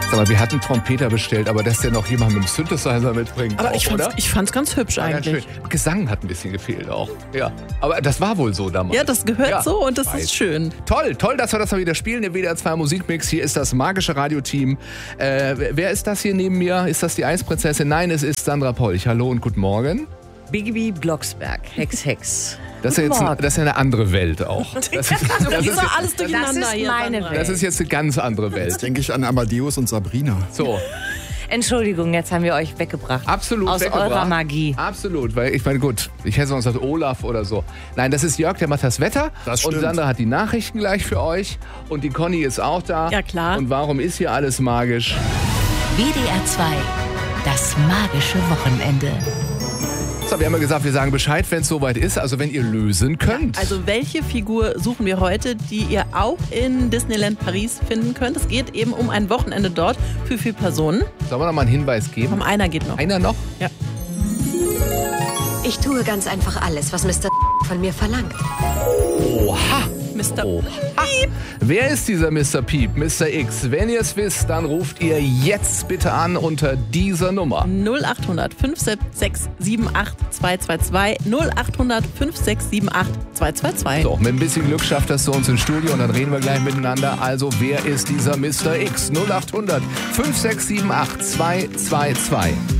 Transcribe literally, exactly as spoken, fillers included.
Sag mal, wir hatten Trompeter bestellt, aber dass der noch jemand mit dem Synthesizer mitbringt. Aber auch, ich fand's, oder? ich fand's ganz hübsch War ganz eigentlich. schön. Gesang hat ein bisschen gefehlt auch. Ja. Aber das war wohl so damals. Ja, das gehört Ja, so und das weiß. ist schön. Toll, toll, dass wir das mal wieder spielen. Der W D R zwei Musikmix. Hier ist das magische Radioteam. Äh, wer ist das hier neben mir? Ist das die Eisprinzessin? Nein, es ist Sandra Polch. Hallo und guten Morgen. Biggie Blocksberg, Hex Hex. Das ist, ja jetzt, Guten ein, das ist ja eine andere Welt auch. Das ist, das Das ist, ist doch alles durcheinander Das ist hier. meine Sandra. Welt. das ist jetzt eine ganz andere Welt. Jetzt denke ich an Amadeus und Sabrina. So, Entschuldigung, jetzt haben wir euch weggebracht. absolut Aus weggebracht. eurer Magie. Absolut, weil ich meine, gut, ich hätte sonst gesagt Olaf oder so. Nein, das ist Jörg, der macht das Wetter. Das und stimmt. Sandra hat die Nachrichten gleich für euch. Und die Conny ist auch da. Ja, klar. Und warum ist hier alles magisch? W D R zwei, das magische Wochenende. So, wir haben ja gesagt, wir sagen Bescheid, wenn es soweit ist. Also wenn ihr lösen könnt. Also welche Figur suchen wir heute, die ihr auch in Disneyland Paris finden könnt? Es geht eben um ein Wochenende dort für vier Personen. Sollen wir noch mal einen Hinweis geben? Um einer geht noch. Einer noch? Ja. Ich tue ganz einfach alles, was Mister von mir verlangt. Oha! Mister Oha. Wer ist dieser Mister Piep, Mister X? Wenn ihr es wisst, dann ruft ihr jetzt bitte an unter dieser Nummer. null acht hundert fünf sechs sieben acht zwei zwei zwei null acht hundert fünf sechs sieben acht zwei zwei zwei. So, mit ein bisschen Glück schafft das zu uns ins Studio und dann reden wir gleich miteinander. Also, wer ist dieser Mister X? null acht hundert fünf sechs sieben acht zwei zwei zwei.